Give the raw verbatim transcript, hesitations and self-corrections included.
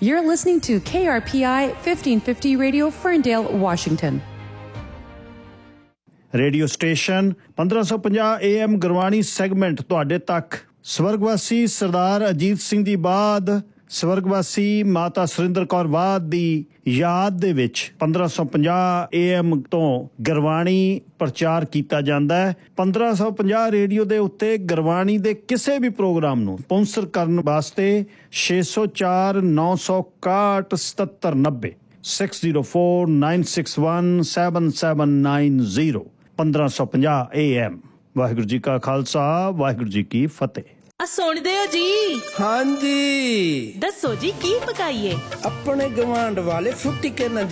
You're listening to K R P I fifteen fifty Radio, Ferndale, Washington. Radio station ਪੰਦਰਾਂ ਸੌ ਪੰਜਾਹ A M Gurbani segment ਤੁਹਾਡੇ ਤੱਕ। ਸਵਰਗਵਾਸੀ ਸਰਦਾਰ ਅਜੀਤ ਸਿੰਘ ਦੀ ਬਾਦ ਸਵਰਗਵਾਸੀ ਮਾਤਾ ਸੁਰਿੰਦਰ ਕੌਰ ਬਾਦ ਦੀ ਯਾਦ ਦੇ ਵਿੱਚ ਪੰਦਰਾਂ ਸੌ ਪੰਜਾਹ ਏ ਐਮ ਤੋਂ ਗੁਰਬਾਣੀ ਪ੍ਰਚਾਰ ਕੀਤਾ ਜਾਂਦਾ ਹੈ। ਪੰਦਰਾਂ ਸੌ ਪੰਜਾਹ ਰੇਡੀਓ ਦੇ ਉੱਤੇ ਗੁਰਬਾਣੀ ਦੇ ਕਿਸੇ ਵੀ ਪ੍ਰੋਗਰਾਮ ਨੂੰ ਸਪਾਂਸਰ ਕਰਨ ਵਾਸਤੇ ਛੇ ਸੌ ਚਾਰ ਨੌ ਸੌ ਇਕਾਹਠ ਸਤੱਤਰ ਨੱਬੇ six zero four nine six one seven seven nine zero ਪੰਦਰਾਂ ਸੌ ਪੰਜਾਹ ਏ ਐਮ। ਵਾਹਿਗੁਰੂ ਜੀ ਕਾ ਖਾਲਸਾ, ਵਾਹਿਗੁਰੂ ਜੀ ਕੀ ਫਤਿਹ। ਆ ਸੁਣਦੇ ਹੋ ਜੀ? ਹਾਂਜੀ ਦੱਸੋ ਜੀ ਕੀ ਪਕਾਈਏ? ਆਪਣੇ ਗਵਾਂਢ ਵਾਲੇ ਫੁੱਟੀ ਕੇ ਨਾ